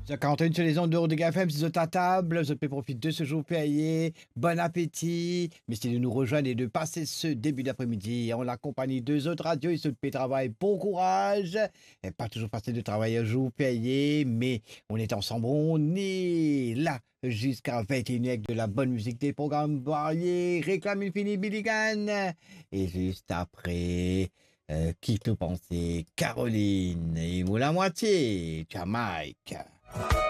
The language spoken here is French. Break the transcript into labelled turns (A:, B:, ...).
A: 41 sur les ondes de Rodrigue FM, si vous êtes à table, vous pouvez profiter de ce jour payé. Bon appétit. Merci de nous rejoindre et de passer ce début d'après-midi en la compagnie de autres radios. Et ceux de travail, bon courage. Et pas toujours facile de travailler un jour payé, mais on est ensemble, on est là jusqu'à 21h avec de la bonne musique, des programmes variés. Réclame Infini Billy Gunn. Et juste après, qui nous pensait Caroline et vous la moitié, Jamaïque.